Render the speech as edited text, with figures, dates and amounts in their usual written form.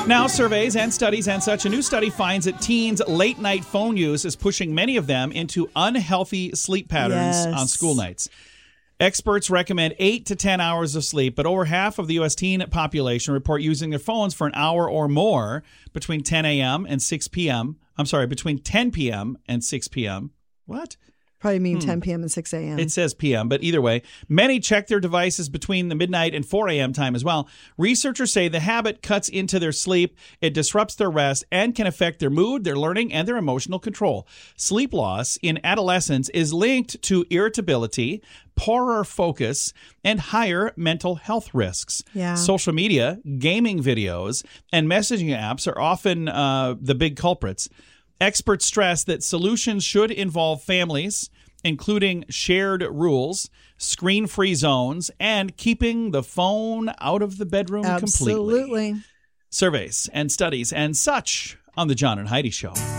Now, surveys and studies and such. A new study finds that teens' late-night phone use is pushing many of them into unhealthy sleep patterns on school nights. Experts recommend 8 to 10 hours of sleep, but over half of the U.S. teen population report using their phones for an hour or more between 10 a.m. and 6 p.m. I'm sorry, between 10 p.m. and 6 p.m. What? Probably mean 10 p.m. and 6 a.m. It says p.m., but either way, many check their devices between the midnight and 4 a.m. time as well. Researchers say the habit cuts into their sleep, it disrupts their rest, and can affect their mood, their learning, and their emotional control. Sleep loss in adolescence is linked to irritability, poorer focus, and higher mental health risks. Yeah. Social media, gaming videos, and messaging apps are often the big culprits. Experts stress that solutions should involve families, including shared rules, screen-free zones, and keeping the phone out of the bedroom completely. Absolutely. Surveys and studies and such on The John and Heidi Show.